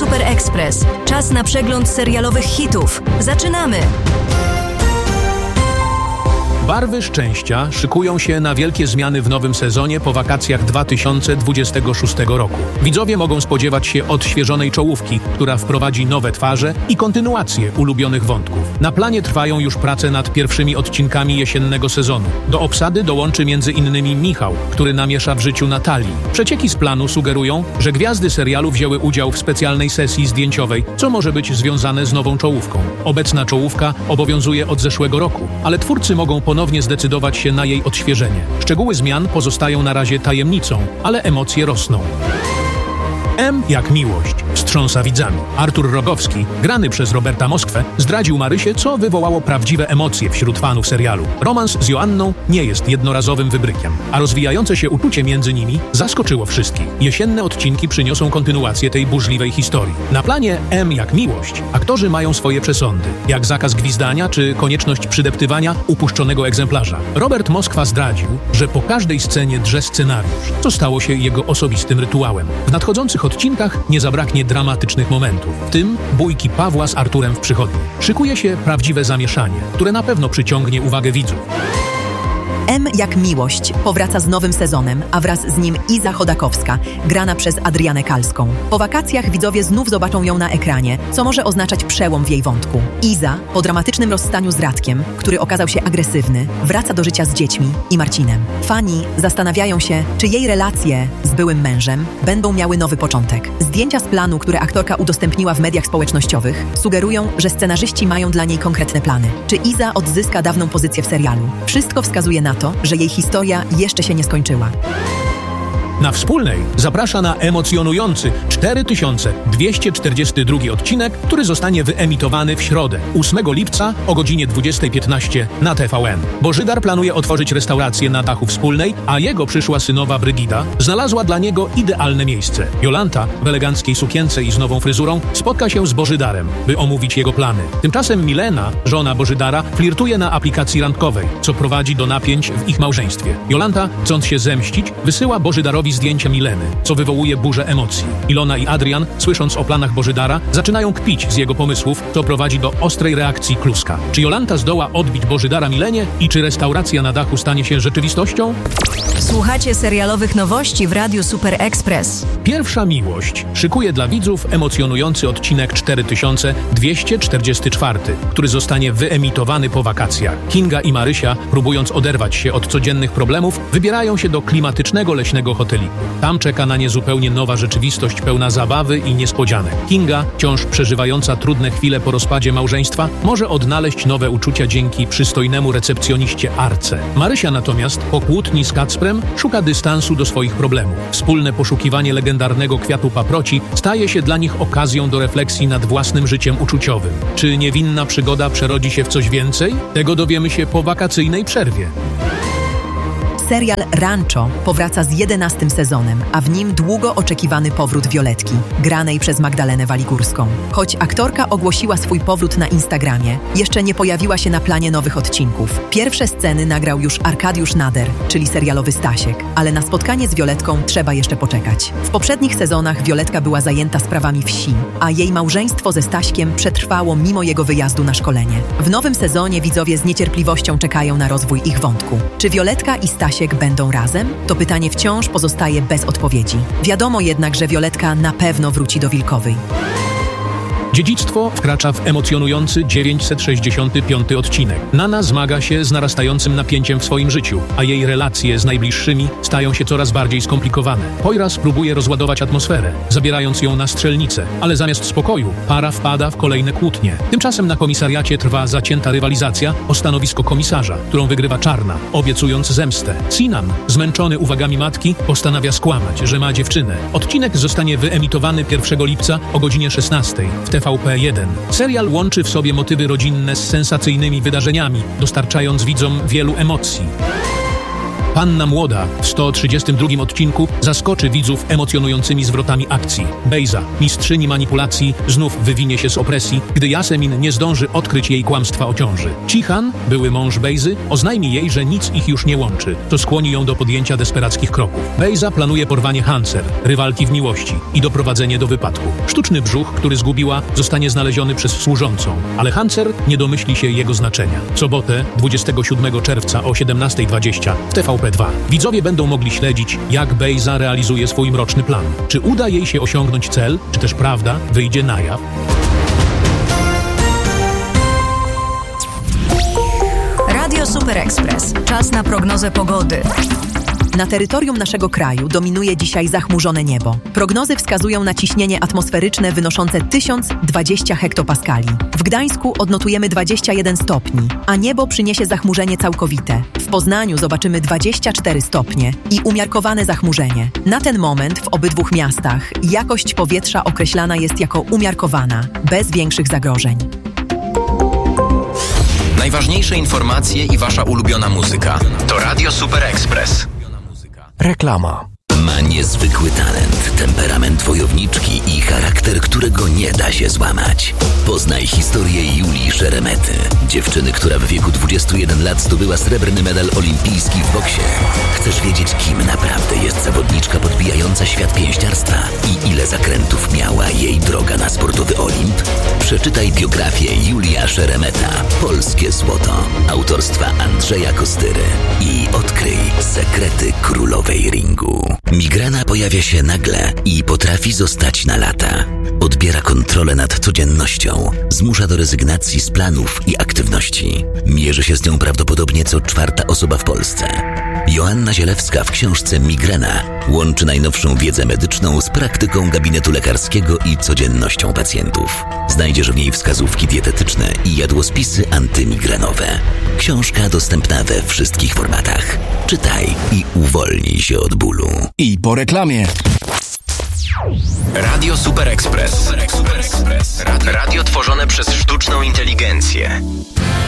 Super Express. Czas na przegląd serialowych hitów. Zaczynamy! Barwy szczęścia szykują się na wielkie zmiany w nowym sezonie po wakacjach 2026 roku. Widzowie mogą spodziewać się odświeżonej czołówki, która wprowadzi nowe twarze i kontynuację ulubionych wątków. Na planie trwają już prace nad pierwszymi odcinkami jesiennego sezonu. Do obsady dołączy m.in. Michał, który namiesza w życiu Natalii. Przecieki z planu sugerują, że gwiazdy serialu wzięły udział w specjalnej sesji zdjęciowej, co może być związane z nową czołówką. Obecna czołówka obowiązuje od zeszłego roku, ale twórcy mogą ponownie zdecydować się na jej odświeżenie. Szczegóły zmian pozostają na razie tajemnicą, ale emocje rosną. M jak miłość wstrząsa widzami. Artur Rogowski, grany przez Roberta Moskwę, zdradził Marysię, co wywołało prawdziwe emocje wśród fanów serialu. Romans z Joanną nie jest jednorazowym wybrykiem, a rozwijające się uczucie między nimi zaskoczyło wszystkich. Jesienne odcinki przyniosą kontynuację tej burzliwej historii. Na planie M jak miłość aktorzy mają swoje przesądy, jak zakaz gwizdania czy konieczność przydeptywania upuszczonego egzemplarza. Robert Moskwa zdradził, że po każdej scenie drze scenariusz, co stało się jego osobistym rytuałem. W nadchodzących odcinkach nie zabraknie dramatycznych momentów, w tym bójki Pawła z Arturem w przychodni. Szykuje się prawdziwe zamieszanie, które na pewno przyciągnie uwagę widzów. M jak miłość powraca z nowym sezonem, a wraz z nim Iza Chodakowska, grana przez Adrianę Kalską. Po wakacjach widzowie znów zobaczą ją na ekranie, co może oznaczać przełom w jej wątku. Iza, po dramatycznym rozstaniu z Radkiem, który okazał się agresywny, wraca do życia z dziećmi i Marcinem. Fani zastanawiają się, czy jej relacje z byłym mężem będą miały nowy początek. Zdjęcia z planu, które aktorka udostępniła w mediach społecznościowych, sugerują, że scenarzyści mają dla niej konkretne plany. Czy Iza odzyska dawną pozycję w serialu? Wszystko wskazuje na to, że jej historia jeszcze się nie skończyła. Na Wspólnej zaprasza na emocjonujący 4242 odcinek, który zostanie wyemitowany w środę, 8 lipca o godzinie 20:15 na TVN. Bożydar planuje otworzyć restaurację na dachu Wspólnej, a jego przyszła synowa Brygida znalazła dla niego idealne miejsce. Jolanta w eleganckiej sukience i z nową fryzurą spotka się z Bożydarem, by omówić jego plany. Tymczasem Milena, żona Bożydara, flirtuje na aplikacji randkowej, co prowadzi do napięć w ich małżeństwie. Jolanta, chcąc się zemścić, wysyła Bożydarowi zdjęcia Mileny, co wywołuje burzę emocji. Ilona i Adrian, słysząc o planach Bożydara, zaczynają kpić z jego pomysłów, co prowadzi do ostrej reakcji Kluska. Czy Jolanta zdoła odbić Bożydara Milenie i czy restauracja na dachu stanie się rzeczywistością? Słuchacie serialowych nowości w Radiu Super Express. Pierwsza miłość szykuje dla widzów emocjonujący odcinek 4244, który zostanie wyemitowany po wakacjach. Kinga i Marysia, próbując oderwać się od codziennych problemów, wybierają się do klimatycznego leśnego hoteliku. Tam czeka na nie zupełnie nowa rzeczywistość pełna zabawy i niespodzianek. Kinga, wciąż przeżywająca trudne chwile po rozpadzie małżeństwa, może odnaleźć nowe uczucia dzięki przystojnemu recepcjoniście Arce. Marysia natomiast, po kłótni z Kacprem, szuka dystansu do swoich problemów. Wspólne poszukiwanie legendarnego kwiatu paproci staje się dla nich okazją do refleksji nad własnym życiem uczuciowym. Czy niewinna przygoda przerodzi się w coś więcej? Tego dowiemy się po wakacyjnej przerwie. Serial Rancho powraca z 11. sezonem, a w nim długo oczekiwany powrót Violetki, granej przez Magdalenę Waligórską. Choć aktorka ogłosiła swój powrót na Instagramie, jeszcze nie pojawiła się na planie nowych odcinków. Pierwsze sceny nagrał już Arkadiusz Nader, czyli serialowy Stasiek, ale na spotkanie z Violetką trzeba jeszcze poczekać. W poprzednich sezonach Violetka była zajęta sprawami wsi, a jej małżeństwo ze Staśkiem przetrwało mimo jego wyjazdu na szkolenie. W nowym sezonie widzowie z niecierpliwością czekają na rozwój ich wątku. Czy Violetka i Stasiek będą razem? To pytanie wciąż pozostaje bez odpowiedzi. Wiadomo jednak, że Violetka na pewno wróci do Wilkowej. Dziedzictwo wkracza w emocjonujący 965 odcinek. Nana zmaga się z narastającym napięciem w swoim życiu, a jej relacje z najbliższymi stają się coraz bardziej skomplikowane. Poiras próbuje rozładować atmosferę, zabierając ją na strzelnicę, ale zamiast spokoju para wpada w kolejne kłótnie. Tymczasem na komisariacie trwa zacięta rywalizacja o stanowisko komisarza, którą wygrywa Czarna, obiecując zemstę. Sinan, zmęczony uwagami matki, postanawia skłamać, że ma dziewczynę. Odcinek zostanie wyemitowany 1 lipca o godzinie 16 w TVP1. Serial łączy w sobie motywy rodzinne z sensacyjnymi wydarzeniami, dostarczając widzom wielu emocji. Panna Młoda w 132 odcinku zaskoczy widzów emocjonującymi zwrotami akcji. Bejza, mistrzyni manipulacji, znów wywinie się z opresji, gdy Jasemin nie zdąży odkryć jej kłamstwa o ciąży. Cihan, były mąż Bejzy, oznajmi jej, że nic ich już nie łączy, co skłoni ją do podjęcia desperackich kroków. Bejza planuje porwanie Hanser, rywalki w miłości, i doprowadzenie do wypadku. Sztuczny brzuch, który zgubiła, zostanie znaleziony przez służącą, ale Hanser nie domyśli się jego znaczenia. W sobotę, 27 czerwca o 17:20 w TVP2 widzowie będą mogli śledzić, jak Bejza realizuje swój mroczny plan. Czy uda jej się osiągnąć cel, czy też prawda wyjdzie na jaw? Radio Super Express. Czas na prognozę pogody. Na terytorium naszego kraju dominuje dzisiaj zachmurzone niebo. Prognozy wskazują na ciśnienie atmosferyczne wynoszące 1020 hektopaskali. W Gdańsku odnotujemy 21 stopni, a niebo przyniesie zachmurzenie całkowite. W Poznaniu zobaczymy 24 stopnie i umiarkowane zachmurzenie. Na ten moment w obydwu miastach jakość powietrza określana jest jako umiarkowana, bez większych zagrożeń. Najważniejsze informacje i wasza ulubiona muzyka to Radio Super Express. Reklama. Ma niezwykły talent, temperament wojowniczki i charakter, którego nie da się złamać. Poznaj historię Julii Szeremety, dziewczyny, która w wieku 21 lat zdobyła srebrny medal olimpijski w boksie. Chcesz wiedzieć, kim naprawdę jest zawodniczka podbijająca świat pięściarstwa i ile zakrętów miała jej droga na sportowy Olimp? Przeczytaj biografię Julia Szeremeta, Polskie Złoto, autorstwa Andrzeja Kostyry i odkryj sekrety królowej ringu. Migrena pojawia się nagle i potrafi zostać na lata. Odbiera kontrolę nad codziennością, zmusza do rezygnacji z planów i aktywności. Mierzy się z nią prawdopodobnie co czwarta osoba w Polsce. Joanna Zielewska w książce Migrena łączy najnowszą wiedzę medyczną z praktyką gabinetu lekarskiego i codziennością pacjentów. Znajdziesz w niej wskazówki dietetyczne i jadłospisy antymigrenowe. Książka dostępna we wszystkich formatach. Czytaj i uwolnij się od bólu. I po reklamie. Radio Super Express. Radio tworzone przez sztuczną inteligencję.